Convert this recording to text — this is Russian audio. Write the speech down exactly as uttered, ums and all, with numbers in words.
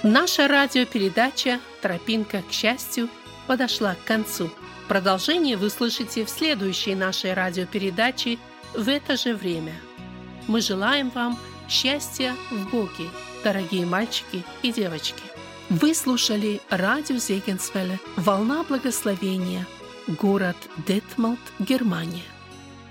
Наша радиопередача «Тропинка к счастью» подошла к концу. Продолжение вы слышите в следующей нашей радиопередаче в это же время. Мы желаем вам счастья в Боге, дорогие мальчики и девочки. Вы слушали радио Зегенсвелле «Волна благословения», город Детмолд, Германия.